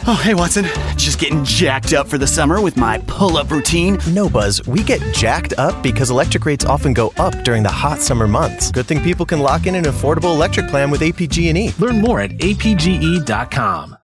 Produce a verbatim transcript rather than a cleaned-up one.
Oh, hey, Watson. Just getting jacked up for the summer with my pull-up routine. No, Buzz, we get jacked up because electric rates often go up during the hot summer months. Good thing people can lock in an affordable electric plan with A P G and E. Learn more at A P G E dot com.